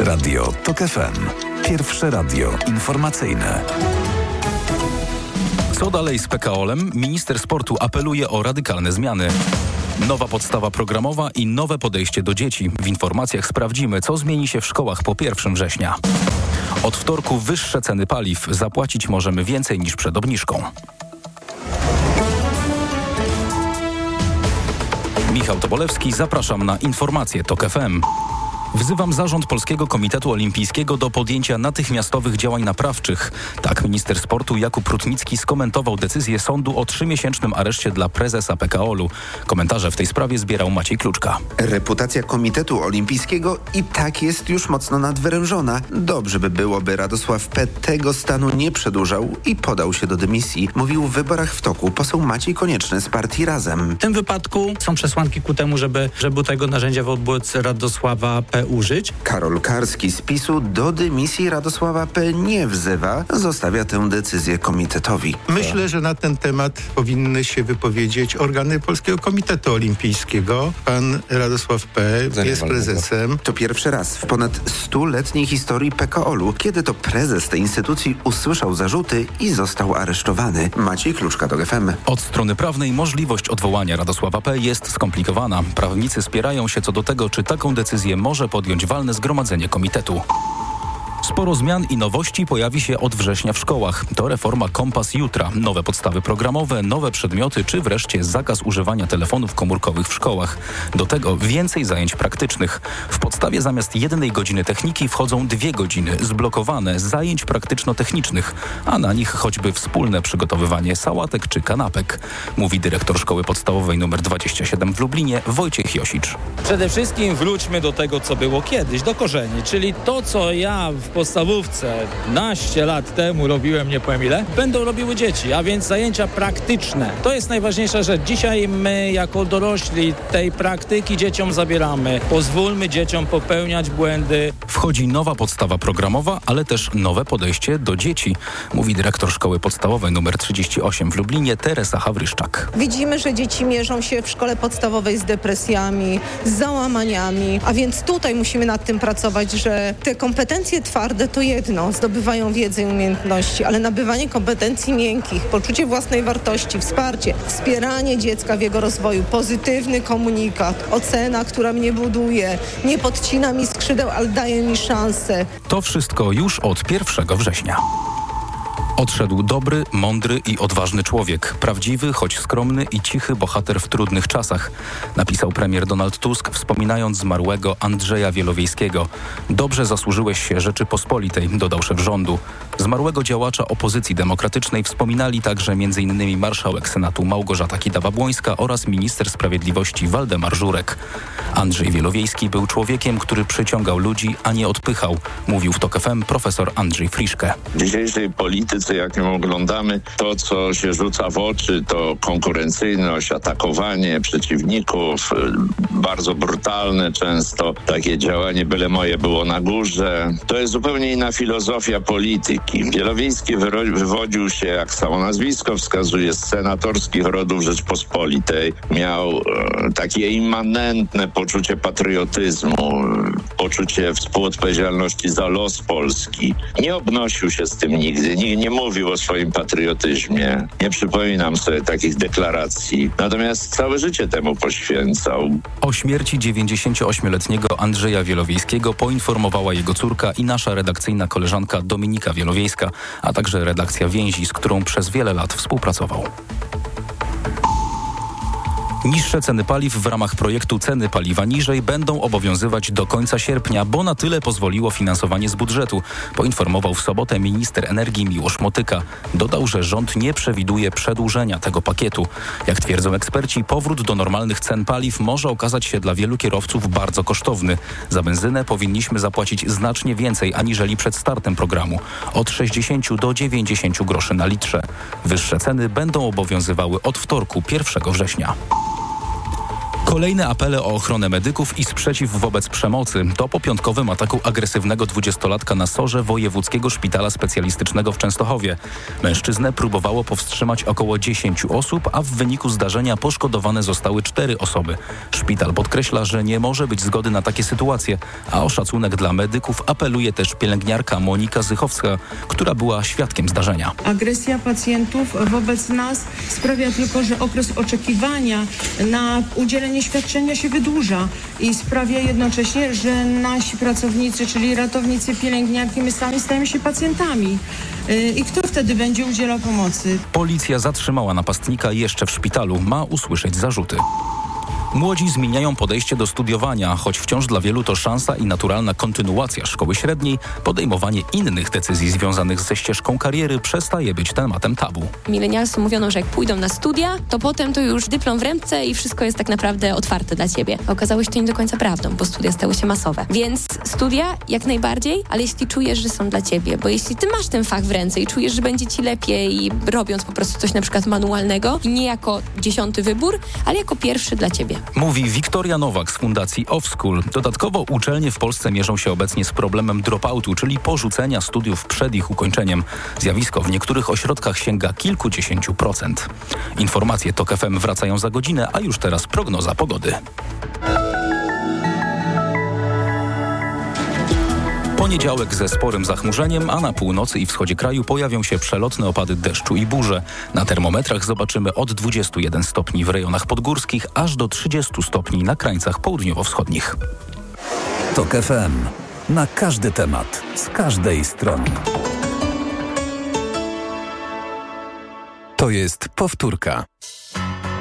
Radio TOK FM. Pierwsze radio informacyjne. Co dalej z PKOL-em? Minister sportu apeluje o radykalne zmiany. Nowa podstawa programowa i nowe podejście do dzieci. W informacjach sprawdzimy, co zmieni się w szkołach po 1 września. Od wtorku wyższe ceny paliw. Zapłacić możemy więcej niż przed obniżką. Michał Tobolewski, zapraszam na informacje TOK FM. Wzywam zarząd Polskiego Komitetu Olimpijskiego do podjęcia natychmiastowych działań naprawczych. Tak minister sportu Jakub Rutnicki skomentował decyzję sądu o 3-miesięcznym areszcie dla prezesa PKOL-u. Komentarze w tej sprawie zbierał Maciej Kluczka. Reputacja Komitetu Olimpijskiego i tak jest już mocno nadwyrężona. Dobrze by było, by Radosław P. tego stanu nie przedłużał i podał się do dymisji, mówił w Wyborach w toku poseł Maciej Konieczny z partii Razem. W tym wypadku są przesłanki ku temu, żeby tego narzędzia wobec Radosława P. użyć. Karol Karski z PiS-u do dymisji Radosława P. nie wzywa, zostawia tę decyzję komitetowi. Myślę, że na ten temat powinny się wypowiedzieć organy Polskiego Komitetu Olimpijskiego. Pan Radosław P. jest prezesem. To pierwszy raz w ponad 100-letniej historii PKOL-u, kiedy to prezes tej instytucji usłyszał zarzuty i został aresztowany. Maciej Kluczka, TOK FM. Od strony prawnej możliwość odwołania Radosława P. jest skomplikowana. Prawnicy spierają się co do tego, czy taką decyzję może podjąć walne zgromadzenie komitetu. Sporo zmian i nowości pojawi się od września w szkołach. To reforma Kompas Jutra. Nowe podstawy programowe, nowe przedmioty, czy wreszcie zakaz używania telefonów komórkowych w szkołach. Do tego więcej zajęć praktycznych. W podstawie zamiast 1 godziny techniki wchodzą 2 godziny zblokowane zajęć praktyczno-technicznych, a na nich choćby wspólne przygotowywanie sałatek czy kanapek, mówi dyrektor szkoły podstawowej nr 27 w Lublinie Wojciech Josicz. Przede wszystkim wróćmy do tego, co było kiedyś, do korzeni, czyli to, co ja w podstawówce 15 lat temu robiłem, nie powiem ile, będą robiły dzieci, a więc zajęcia praktyczne. To jest najważniejsza rzecz. Dzisiaj my jako dorośli tej praktyki dzieciom zabieramy. Pozwólmy dzieciom popełniać błędy. Wchodzi nowa podstawa programowa, ale też nowe podejście do dzieci, mówi dyrektor szkoły podstawowej nr 38 w Lublinie Teresa Hawryszczak. Widzimy, że dzieci mierzą się w szkole podstawowej z depresjami, z załamaniami, a więc tutaj musimy nad tym pracować, że te kompetencje twarde to jedno, zdobywają wiedzę i umiejętności, ale nabywanie kompetencji miękkich, poczucie własnej wartości, wsparcie, wspieranie dziecka w jego rozwoju, pozytywny komunikat, ocena, która mnie buduje, nie podcina mi skrzydeł, ale daje mi szansę. To wszystko już od 1 września. Odszedł dobry, mądry i odważny człowiek. Prawdziwy, choć skromny i cichy bohater w trudnych czasach, napisał premier Donald Tusk, wspominając zmarłego Andrzeja Wielowiejskiego. Dobrze zasłużyłeś się Rzeczypospolitej, dodał szef rządu. Zmarłego działacza opozycji demokratycznej wspominali także m.in. marszałek Senatu Małgorzata Kidawa-Błońska oraz minister sprawiedliwości Waldemar Żurek. Andrzej Wielowiejski był człowiekiem, który przyciągał ludzi, a nie odpychał, mówił w TOK FM profesor Andrzej Friszke. W dzisiejszej polityce, jak ją oglądamy, to co się rzuca w oczy, to konkurencyjność, atakowanie przeciwników, bardzo brutalne często takie działanie byle moje było na górze. To jest zupełnie inna filozofia polityki. Wielowiejski wywodził się, jak samo nazwisko wskazuje, z senatorskich rodów Rzeczpospolitej. Miał takie immanentne poczucie patriotyzmu, poczucie współodpowiedzialności za los Polski. Nie obnosił się z tym nigdy, nie mówił o swoim patriotyzmie. Nie przypominam sobie takich deklaracji. Natomiast całe życie temu poświęcał. O śmierci 98-letniego Andrzeja Wielowiejskiego poinformowała jego córka i nasza redakcyjna koleżanka Dominika Wielowiejska, a także redakcja Więzi, z którą przez wiele lat współpracował. Niższe ceny paliw w ramach projektu Ceny paliwa niżej będą obowiązywać do końca sierpnia, bo na tyle pozwoliło finansowanie z budżetu, poinformował w sobotę minister energii Miłosz Motyka. Dodał, że rząd nie przewiduje przedłużenia tego pakietu. Jak twierdzą eksperci, powrót do normalnych cen paliw może okazać się dla wielu kierowców bardzo kosztowny. Za benzynę powinniśmy zapłacić znacznie więcej aniżeli przed startem programu, od 60 do 90 groszy na litrze. Wyższe ceny będą obowiązywały od wtorku 1 września. Kolejne apele o ochronę medyków i sprzeciw wobec przemocy. To po piątkowym ataku agresywnego 20-latka na sorze Wojewódzkiego Szpitala Specjalistycznego w Częstochowie. Mężczyznę próbowało powstrzymać około 10 osób, a w wyniku zdarzenia poszkodowane zostały 4 osoby. Szpital podkreśla, że nie może być zgody na takie sytuacje, a o szacunek dla medyków apeluje też pielęgniarka Monika Zychowska, która była świadkiem zdarzenia. Agresja pacjentów wobec nas sprawia tylko, że okres oczekiwania na udzielenie świadczenia się wydłuża i sprawia jednocześnie, że nasi pracownicy, czyli ratownicy, pielęgniarki, my sami stajemy się pacjentami. I kto wtedy będzie udzielał pomocy? Policja zatrzymała napastnika jeszcze w szpitalu. Ma usłyszeć zarzuty. Młodzi zmieniają podejście do studiowania, choć wciąż dla wielu to szansa i naturalna kontynuacja szkoły średniej, podejmowanie innych decyzji związanych ze ścieżką kariery przestaje być tematem tabu. Milenialsy mówiono, że jak pójdą na studia, to potem to już dyplom w ręce i wszystko jest tak naprawdę otwarte dla ciebie. Okazało się to nie do końca prawdą, bo studia stały się masowe. Więc studia jak najbardziej, ale jeśli czujesz, że są dla ciebie, bo jeśli ty masz ten fach w ręce i czujesz, że będzie ci lepiej robiąc po prostu coś na przykład manualnego i nie jako 10. wybór, ale jako pierwszy dla ciebie. Mówi Wiktoria Nowak z Fundacji Offschool. Dodatkowo uczelnie w Polsce mierzą się obecnie z problemem dropoutu, czyli porzucenia studiów przed ich ukończeniem. Zjawisko w niektórych ośrodkach sięga kilkudziesięciu procent. Informacje TOK FM wracają za godzinę, a już teraz prognoza pogody. Poniedziałek ze sporym zachmurzeniem, a na północy i wschodzie kraju pojawią się przelotne opady deszczu i burze. Na termometrach zobaczymy od 21 stopni w rejonach podgórskich, aż do 30 stopni na krańcach południowo-wschodnich. TOK FM. Na każdy temat, z każdej strony. To jest powtórka.